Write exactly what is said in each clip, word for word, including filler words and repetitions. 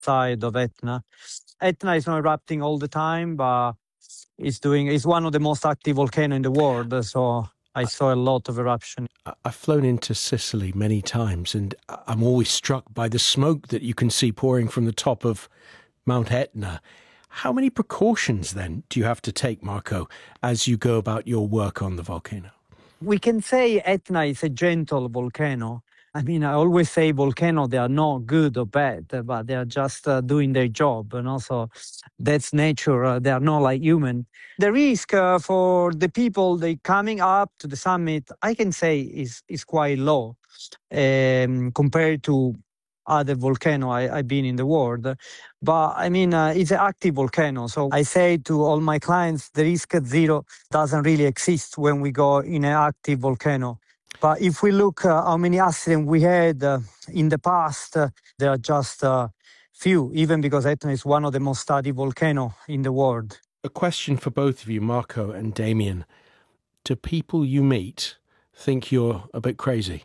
side of Etna. Etna is not erupting all the time, but it's doing. It's one of the most active volcanoes in the world. So I saw a lot of eruption. I've flown into Sicily many times, and I'm always struck by the smoke that you can see pouring from the top of Mount Etna. How many precautions, then, do you have to take, Marco, as you go about your work on the volcano? We can say Etna is a gentle volcano. I mean, I always say volcanoes, they are not good or bad, but they are just uh, doing their job. And also, that's nature. Uh, they are not like human. The risk uh, for the people they coming up to the summit, I can say, is is quite low um, compared to other volcano I, I've been in the world. But I mean, uh, it's an active volcano. So I say to all my clients, the risk at zero doesn't really exist when we go in an active volcano. But if we look uh, how many accidents we had uh, in the past, uh, there are just uh, few, even because Etna is one of the most studied volcanoes in the world. A question for both of you, Marco and Damien. Do people you meet think you're a bit crazy?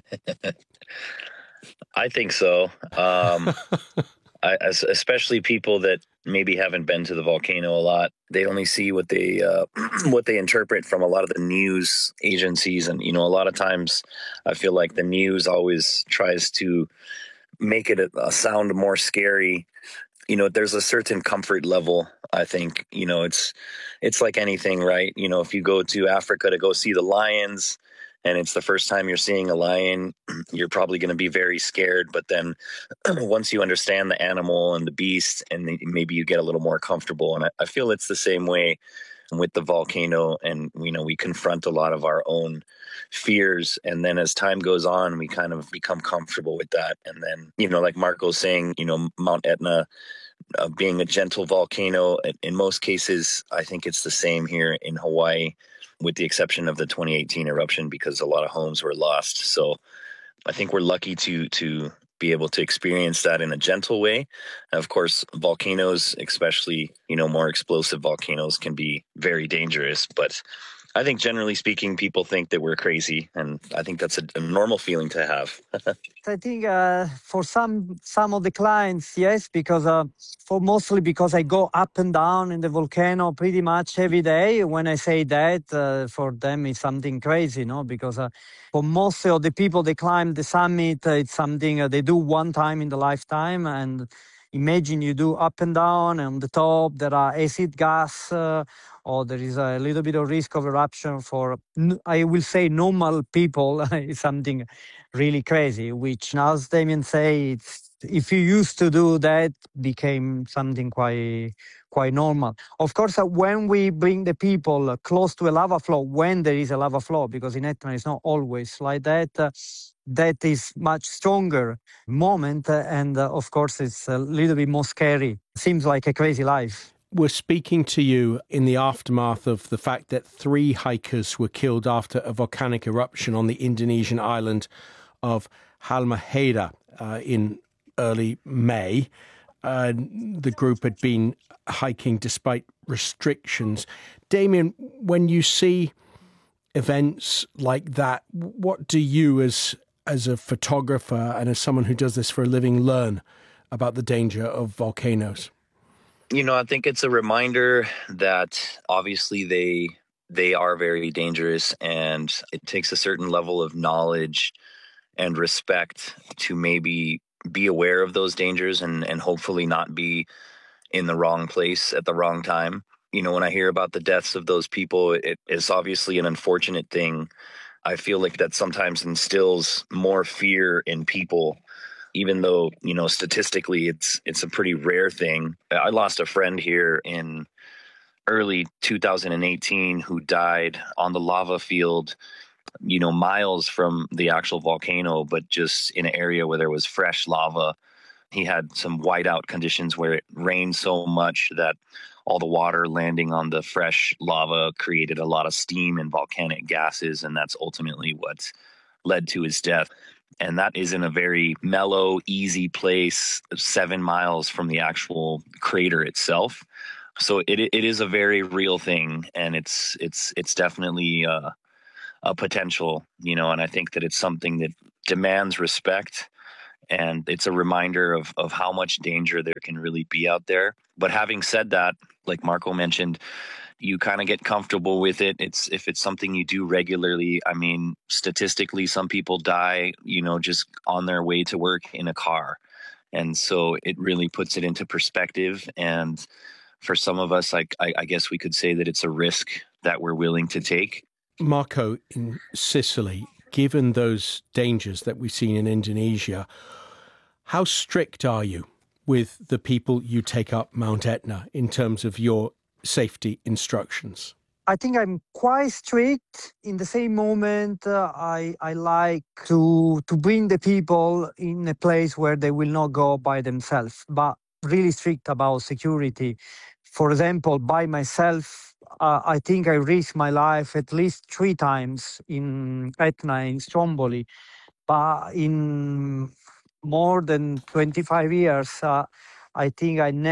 I think so. Um, I, especially people that maybe haven't been to the volcano a lot. They only see what they uh, what they interpret from a lot of the news agencies, and you know, a lot of times, I feel like the news always tries to make it a, a sound more scary. You know, there's a certain comfort level. I think, you know, it's it's like anything, right? You know, if you go to Africa to go see the lions, and it's the first time you're seeing a lion, you're probably going to be very scared. But then once you understand the animal and the beast, and maybe you get a little more comfortable. And I, I feel it's the same way with the volcano. And, you know, we confront a lot of our own fears. And then as time goes on, we kind of become comfortable with that. And then, you know, like Marco's saying, you know, Mount Etna uh, being a gentle volcano, in most cases, I think it's the same here in Hawaii, with the exception of the twenty eighteen eruption, because a lot of homes were lost. So I think we're lucky to to be able to experience that in a gentle way. And of course, volcanoes, especially, you know, more explosive volcanoes, can be very dangerous. But I think generally speaking, people think that we're crazy, and I think that's a, a normal feeling to have. I think uh, for some some of the clients, yes, because uh, for mostly because I go up and down in the volcano pretty much every day. When I say that, uh, for them it's something crazy, no? Because uh, for most of the people they climb the summit, uh, it's something uh, they do one time in the lifetime. And imagine you do up and down, and on the top there are acid gas, uh, or there is a little bit of risk of eruption. For, I will say, normal people, it's something really crazy, which, as Damien say, it's, if you used to do that, became something quite quite normal. Of course, uh, when we bring the people uh, close to a lava flow, when there is a lava flow, because in Etna it's not always like that, uh, that is much stronger moment, uh, and uh, of course it's a little bit more scary. Seems like a crazy life. We're speaking to you in the aftermath of the fact that three hikers were killed after a volcanic eruption on the Indonesian island of Halmahera uh, in early May. Uh, the group had been hiking despite restrictions. Damien, when you see events like that, what do you as as a photographer and as someone who does this for a living learn about the danger of volcanoes? You know, I think it's a reminder that obviously they they are very dangerous, and it takes a certain level of knowledge and respect to maybe be aware of those dangers and, and hopefully not be in the wrong place at the wrong time. You know, when I hear about the deaths of those people, it is obviously an unfortunate thing. I feel like that sometimes instills more fear in people, even though, you know, statistically it's it's a pretty rare thing. I lost a friend here in early two thousand eighteen who died on the lava field, you know, miles from the actual volcano, but just in an area where there was fresh lava. He had some whiteout conditions where it rained so much that all the water landing on the fresh lava created a lot of steam and volcanic gases, and that's ultimately what led to his death. And that is in a very mellow, easy place, seven miles from the actual crater itself. So it it is a very real thing, and it's it's it's definitely uh, a potential, you know. And I think that it's something that demands respect And it's a reminder of, of how much danger there can really be out there. But having said that, like Marco mentioned, you kind of get comfortable with it. It's if it's something you do regularly. I mean, statistically, some people die, you know, just on their way to work in a car. And so it really puts it into perspective. And for some of us, I, I, I guess we could say that it's a risk that we're willing to take. Marco, in Sicily, given those dangers that we've seen in Indonesia, how strict are you with the people you take up Mount Etna in terms of your safety instructions? I think I'm quite strict. In the same moment, uh, I I like to to bring the people in a place where they will not go by themselves, but really strict about security. For example, by myself, uh, I think I risked my life at least three times in Etna, in Stromboli, but in more than twenty-five years, uh, I think I never